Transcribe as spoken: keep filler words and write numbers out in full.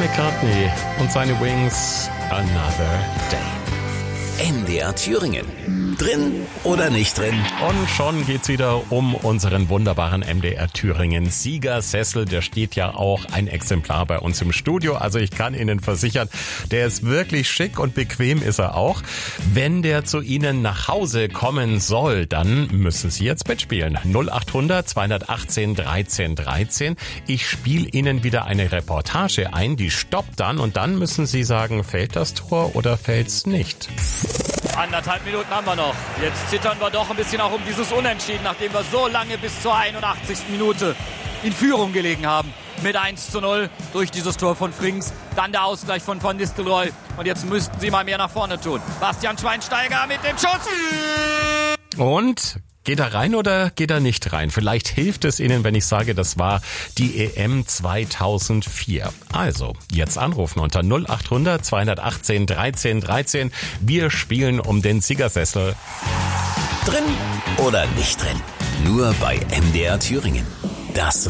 McCartney und seine Wings, Another Day. M D R Thüringen. Drin oder nicht drin? Und schon geht's wieder um unseren wunderbaren M D R Thüringen Siegersessel. Der steht ja auch ein Exemplar bei uns im Studio. Also ich kann Ihnen versichern, der ist wirklich schick und bequem ist er auch. Wenn der zu Ihnen nach Hause kommen soll, dann müssen Sie jetzt mitspielen. null acht hundert zweihundertachtzehn dreizehn dreizehn. Ich spiele Ihnen wieder eine Reportage ein, die stoppt dann und dann müssen Sie sagen, fällt das Tor oder fällt's nicht? Anderthalb Minuten haben wir noch. Jetzt zittern wir doch ein bisschen auch um dieses Unentschieden, nachdem wir so lange bis zur einundachtzigsten Minute in Führung gelegen haben. Mit eins zu null durch dieses Tor von Frings. Dann der Ausgleich von Van Nistelrooy. Und jetzt müssten sie mal mehr nach vorne tun. Bastian Schweinsteiger mit dem Schuss. Und... geht er rein oder geht er nicht rein? Vielleicht hilft es Ihnen, wenn ich sage, das war die E M zweitausendvier. Also, jetzt anrufen unter null acht hundert zweihundertachtzehn dreizehn dreizehn. Wir spielen um den Siegersessel. Drin oder nicht drin? Nur bei M D R Thüringen. Das